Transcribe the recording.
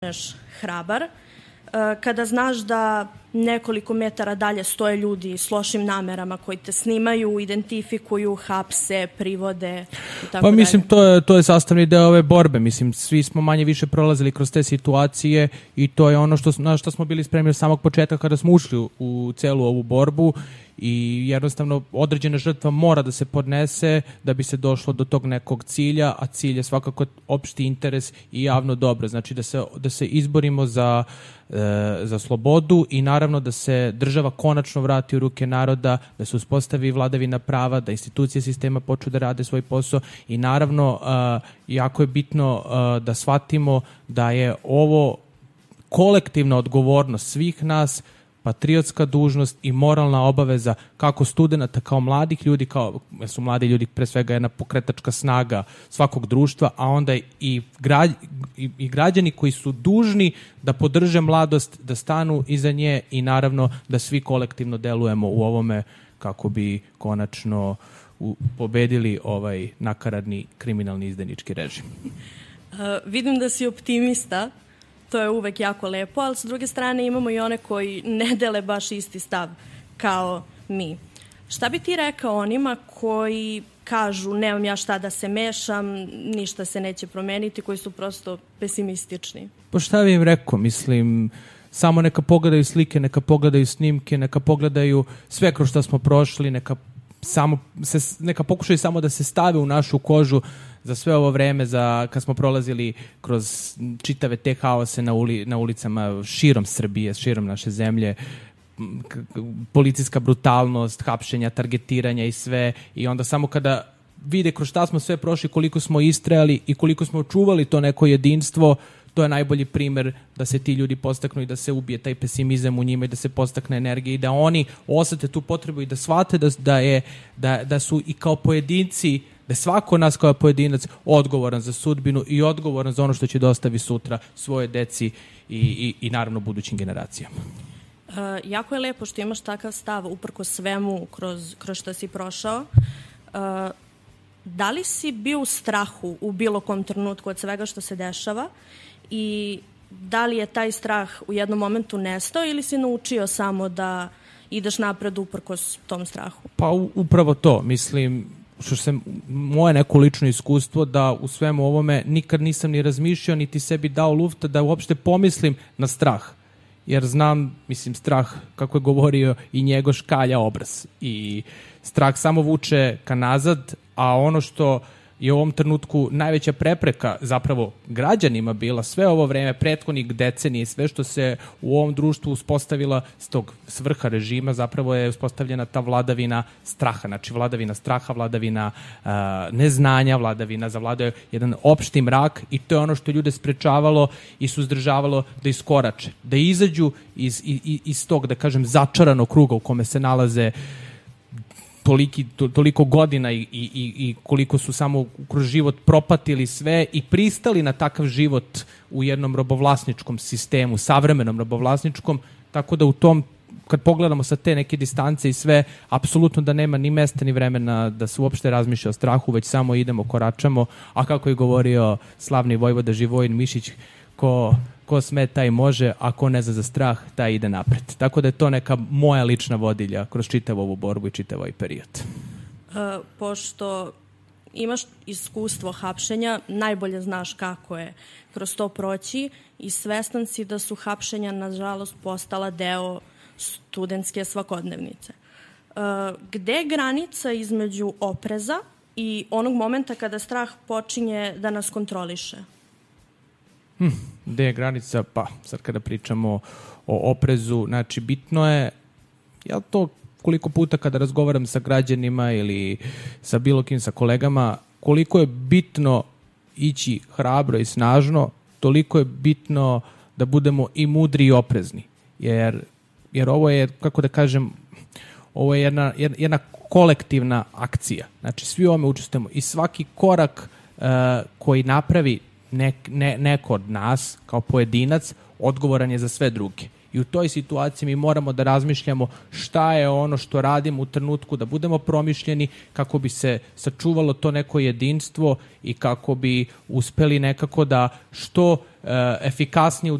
hrabar, kada znaš da nekoliko metara dalje stoje ljudi s lošim namerama koji te snimaju, identifikuju, hapse, privode i tako dalje. Mislim, to je sastavni deo ove borbe. Mislim, svi smo manje više prolazili kroz te situacije i to je ono na što smo bili spremni od samog početka kada smo ušli u celu ovu borbu i jednostavno određena žrtva mora da se podnese da bi se došlo do tog nekog cilja, a cilj je svakako opšti interes i javno dobro. Znači da se izborimo za slobodu i naravno da se država konačno vrati u ruke naroda, da se uspostavi vladavina prava, da institucije sistema počnu da rade svoj posao i naravno jako je bitno da shvatimo da je ovo kolektivna odgovornost svih nas, patriotska dužnost i moralna obaveza kako studenata, kao mladih ljudi, jer su mladi ljudi pre svega jedna pokretačka snaga svakog društva, a onda i građani koji su dužni da podrže mladost, da stanu iza nje i naravno da svi kolektivno delujemo u ovome kako bi konačno pobedili ovaj nakaradni kriminalni izdajnički režim. Vidim da si optimista. To je uvek jako lepo, ali s druge strane imamo i one koji ne dele baš isti stav kao mi. Šta bi ti rekao onima koji kažu nemam ja šta da se mešam, ništa se neće promeniti, koji su prosto pesimistični? Pa šta bi im rekao? Mislim, samo neka pogledaju slike, neka pogledaju snimke, neka pogledaju sve kroz što smo prošli, neka pokušaju samo da se stave u našu kožu za sve ovo vreme, kad smo prolazili kroz čitave te haose na ulicama širom Srbije, širom naše zemlje, policijska brutalnost, hapšenja, targetiranja i sve, i onda samo kada vide kroz šta smo sve prošli, koliko smo istrajali i koliko smo očuvali to neko jedinstvo, to je najbolji primer da se ti ljudi postaknu i da se ubije taj pesimizam u njima i da se postakne energija i da oni osete tu potrebu i da shvate da su i kao pojedinci, da je svako od nas kao pojedinac odgovoran za sudbinu i odgovoran za ono što će da ostavi sutra svoje deci i naravno budućim generacijama. Jako je lepo što imaš takav stav uprkos svemu kroz što si prošao. Da li si bio u strahu u bilo kom trenutku od svega što se dešava i da li je taj strah u jednom momentu nestao ili si naučio samo da ideš napred uprkos tom strahu? Pa upravo to, mislim, moje neko lično iskustvo da u svemu ovome nikad nisam ni razmišljao niti sebi dao lufta da uopšte pomislim na strah. Jer znam, mislim, strah, kako je govorio i Njegoš, kalja obraz. I strah samo vuče ka nazad, a ono što je u ovom trenutku najveća prepreka zapravo građanima bila sve ovo vreme, prethodnih decenije, sve što se u ovom društvu uspostavila s tog svrha režima, zapravo je uspostavljena ta vladavina straha. Znači vladavina straha, vladavina neznanja, vladavina zavladao jedan opšti mrak i to je ono što ljude sprečavalo i suzdržavalo da iskorače, da izađu iz tog, da kažem, začaranog kruga u kome se nalaze toliko godina i koliko su samo kroz život propatili sve i pristali na takav život u jednom robovlasničkom sistemu, savremenom robovlasničkom, tako da u tom, kad pogledamo sa te neke distance i sve, apsolutno da nema ni mesta ni vremena da se uopšte razmišlja o strahu, već samo idemo, koračamo, a kako je govorio slavni vojvoda Živojin Mišić, ko sme, taj može, a ko ne zna za strah, taj ide napred. Tako da je to neka moja lična vodilja kroz čitavu ovu borbu i čitav ovaj period. Pošto imaš iskustvo hapšenja, najbolje znaš kako je kroz to proći i svestan si da su hapšenja, nažalost, postala deo studentske svakodnevnice. Gde je granica između opreza i onog momenta kada strah počinje da nas kontroliše? Gde je granica? Pa, sad kada pričamo o oprezu, znači bitno je, ja to koliko puta kada razgovaram sa građanima ili sa bilo kim, sa kolegama, koliko je bitno ići hrabro i snažno, toliko je bitno da budemo i mudri i oprezni. Jer ovo je, kako da kažem, ovo je jedna kolektivna akcija. Znači, svi ovome učestvujemo i svaki korak koji napravi neko od nas kao pojedinac odgovoran je za sve druge. i u toj situaciji mi moramo da razmišljamo šta je ono što radimo u trenutku, da budemo promišljeni kako bi se sačuvalo to neko jedinstvo i kako bi uspeli nekako da što efikasnije